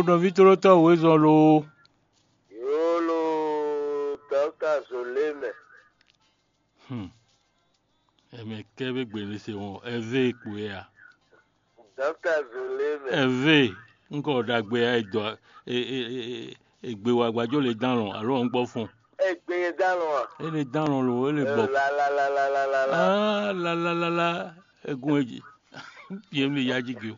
Dans Vitorota, où ils ont l'eau. Yolo, Dr. Zoleme. Mais qu'est-ce que c'est bon? Éve, quoi? Dr. Zoleme. Éve, encore d'agbe, doit. Et Gbewaguajo les dents, alors on peut fond. Gbe dans Et les dents, l'eau, et les bocs. La. Ah, la. Et Goueji. Bien, les yadjigio.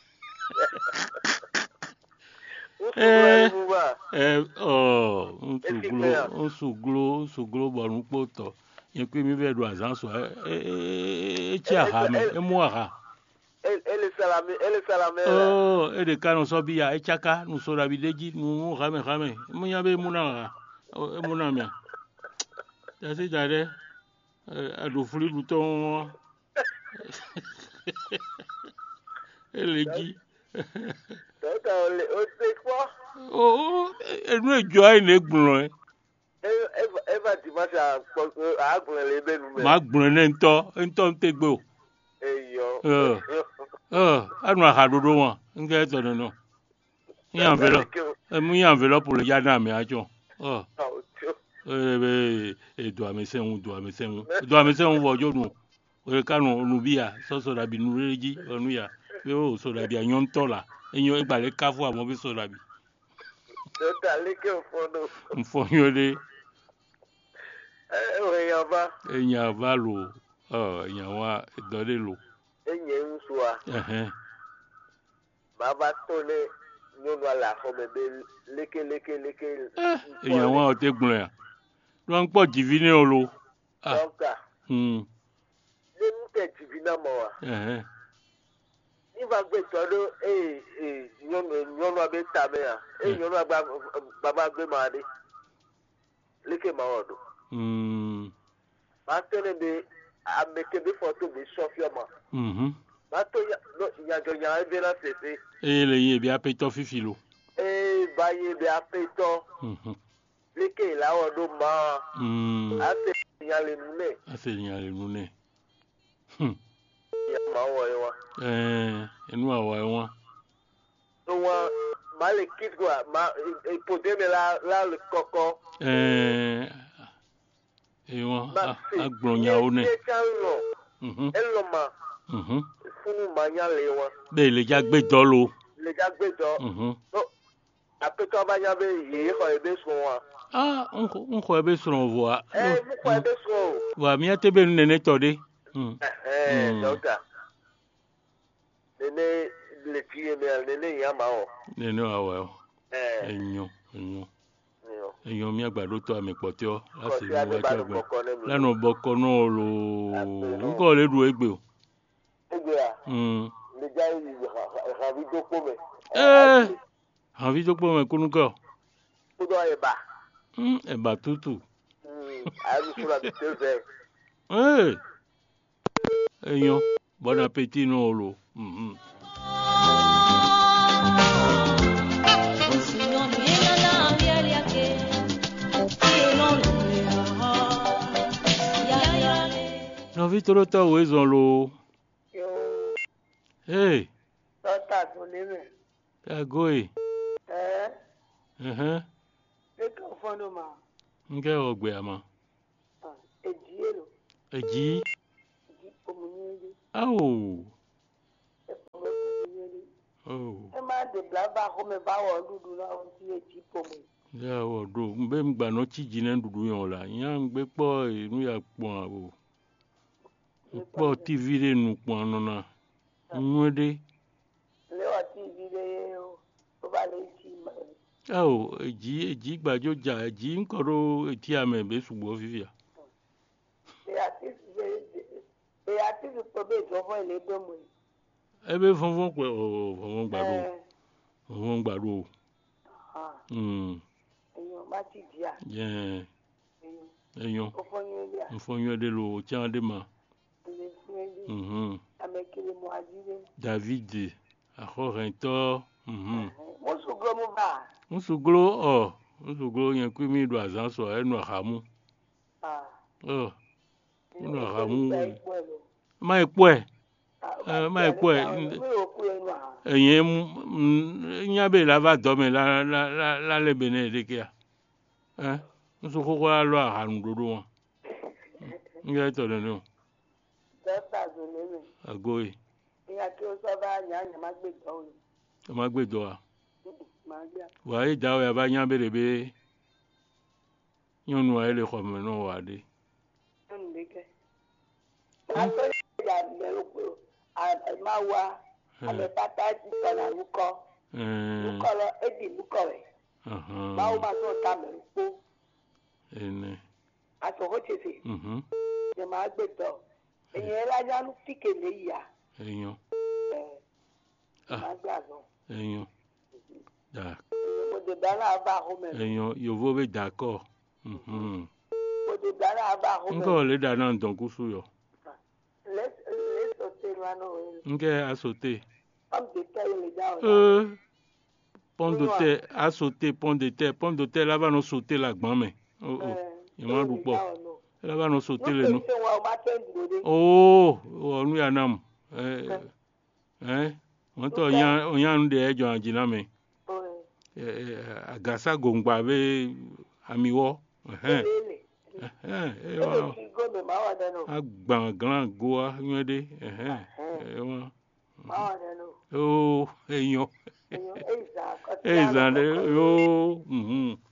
On souglo, bon, on peut. Il y a que mi vedo azan so chiahame emuara ele salame oh e de kanu so biya e chaka nu so rabideji nu rame munya be munara munamia ya se jare adu fuli buton eleji Dr. Ole o te kwa oh enu ejo ai ne gbun eva ti ma sa agun le benu me ma gbun ne nto ntegbe o eyo anu ahadodo won nge to no mu envelope le yana me ajo do amesen wojo nu o kanu nu bia so da bi nu reji onu ya pe o so da bi anyon tola enyo igbale kafu amo bi so da bi Dr. Leke fono mfonyo de eyan ba lo eyan wa do de lo eyan nsuwa baba to ne nyonu ala fo bebe leke eyan wa o te gun ya lo npo divine o lo Doctor le nte divina mo wa ni ba gbe todo nyonu abe ta me ya nyonu agba baba gbe ma de leke ma odo ba to ne be ameke be photo be sofia ma ba to ya ebe na sese le ye bi apeto fifilo ba ye bi apeto leke la odo ma ase nyale nune ya ma wo yo enu awo won so wa ma le kit go ma ipode me la le koko won agbonya o ne elo ma funu ma nya le won be le jagbe do lo so apeto ba nya be ye ko ebe so wa nko ebe so vo a mo ko ebe so wa mi atebe nene to de Doctor nene le tie me nene ya ma o nene awo enyo mi agbado to ami potio lasi ni wa jagbe lanu boko no lo nko le du egbe o le ja ravi doko me ravi doko me kunuko kudo eba tutu aru sura de teve enyo bon appétit no lo no Vitorota où ils ont l'eau hey Dr. Zoleme agoi le kan fono ma nge ogbe ama eji omunye oh e ma de blaba ko me ba wo dudu na o ti eji pomo ya wo do mbe mgba no chiji na dudu yon la yan mgbe po inu ya pon po tv de nu pon no na nwede le wa tv de o ba le ti ma eji gbajo ja eji nkoro eti ame be sugbo fifia ati ko be jo fo ile gbe mo ebe fonfon pe fonfon gbaro eyan ma ti dia eyan mfonyo de lo chan de ma amekele mo ajire David akhorento Nsuglo yen ku mi do azan so enu ahamu inu ahamu ma epo ma ko eyin nya be la va do me la le bene de kia nso ko ko lo a hanu dodo won nge to le no agoyi ya ki o so ba nya ma gbe do a wa e da o ya ba nya be de be nyonu a ele ko me no wa de mawa ame pata ti kana uko lo edi uko we mawo ma so ta me po ene aso ho chese je ma gbe to eyin la ja nu tikele ya eyan ma gba so eyan da mo de dara ba ho me eyan yovo be d'accord mo de dara ba ho me ngo le da na don kusu yo let's say nke a sauté pomme de terre a sauté pomme de terre là va nous sauter la gbon me il m'a du po là va nous sauter le nous onu ya nam on to yan de ejo anjina me agasa gongba be amiwo agban grand goa yede eyan ezan de yo